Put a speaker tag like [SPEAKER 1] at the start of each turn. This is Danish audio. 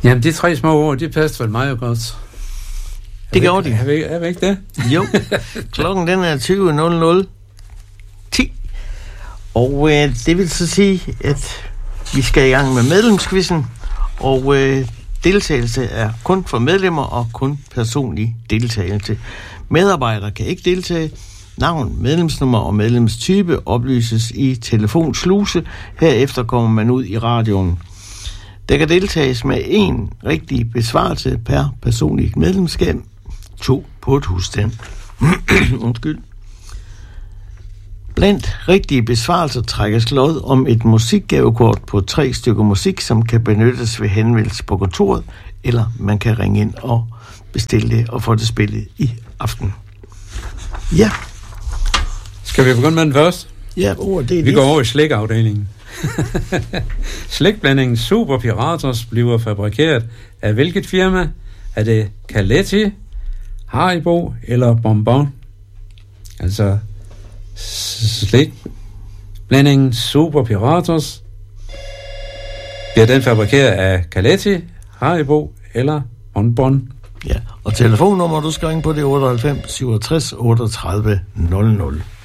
[SPEAKER 1] Jamen, de 3 små ord, de passer vel meget godt.
[SPEAKER 2] Det gjorde de.
[SPEAKER 1] Er vi ikke det?
[SPEAKER 2] Jo. Klokken den er 20.00. Og det vil så sige, at vi skal i gang med medlemskvisten. Og deltagelse er kun for medlemmer og kun personlig deltagelse. Medarbejdere kan ikke deltage. Navn, medlemsnummer og medlemstype oplyses i telefonsluse. Herefter kommer man ud i radioen. Der kan deltages med 1 rigtig besvarelse per personligt medlemskab. 2 på et husstand. Undskyld. Blandt rigtige besvarelser trækkes lod om et musikgavekort på 3 stykker musik, som kan benyttes ved henvendelse på kontoret, eller man kan ringe ind og bestille det og få det spillet i aften. Ja.
[SPEAKER 1] Skal vi begynde med den først?
[SPEAKER 2] Ja,
[SPEAKER 1] vi går over i slikafdelingen. Slikblandingen Super Piratos bliver fabrikeret af hvilket firma? Er det Caletti, Haribo eller Bonbon? Altså slikblandingen Super Piratos, bliver den fabrikeret af Caletti, Haribo eller Bonbon?
[SPEAKER 2] Ja, og telefonnummer du skal ringe på det 98 67 38 00.